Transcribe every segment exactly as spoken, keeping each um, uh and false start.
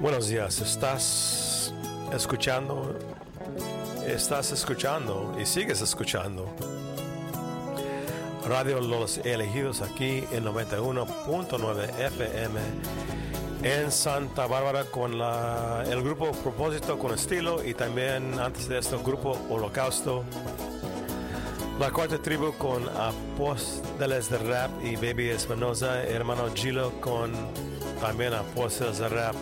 Buenos días, estás escuchando, estás escuchando y sigues escuchando Radio Los Elegidos aquí en noventa y uno punto nueve F M en Santa Bárbara con la, el grupo Propósito con Estilo y también antes de esto grupo Holocausto, la cuarta tribu con Apóstoles de Rap y Baby Espinosa, hermano Gilo con también Apóstoles de Rap.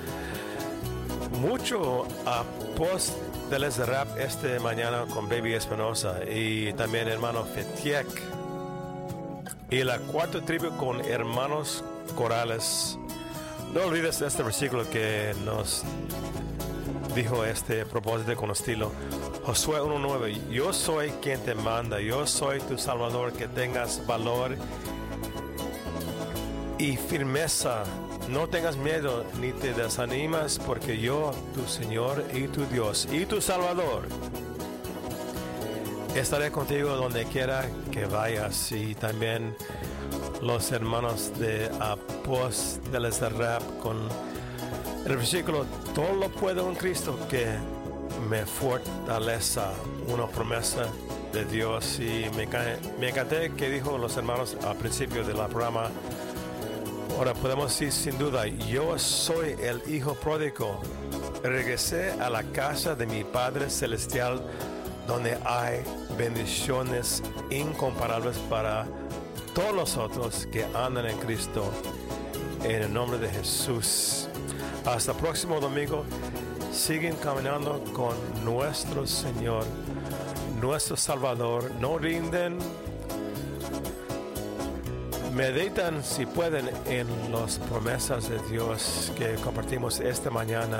Mucho Apóstoles de Rap este mañana con Baby Espinosa y también hermano Fetiek. Y la cuarta tribu con hermanos corales. No olvides este versículo que nos dijo este propósito con estilo. Josué uno nueve. Yo soy quien te manda. Yo soy tu Salvador. Que tengas valor y firmeza. No tengas miedo ni te desanimas porque yo, tu Señor y tu Dios y tu Salvador, estaré contigo donde quiera que vayas. Y también los hermanos de Apóstoles de Rap con el versículo, todo lo puedo en Cristo que me fortalece, una promesa de Dios. Y me, me encanté que dijo los hermanos al principio del programa. Ahora podemos decir sin duda, yo soy el hijo pródigo. Regresé a la casa de mi Padre Celestial, donde hay bendiciones incomparables para todos los otros que andan en Cristo. En el nombre de Jesús. Hasta el próximo domingo. Siguen caminando con nuestro Señor, nuestro Salvador. No rinden. Meditan si pueden en las promesas de Dios que compartimos esta mañana.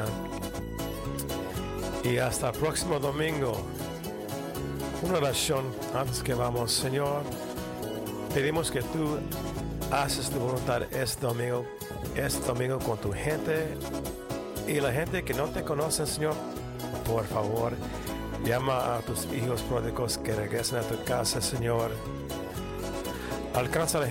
Y hasta el próximo domingo. Una oración antes que vamos. Señor, pedimos que tú haces tu voluntad este domingo, este domingo con tu gente y la gente que no te conoce, Señor. Por favor, llama a tus hijos pródigos que regresen a tu casa, Señor. Alcanza la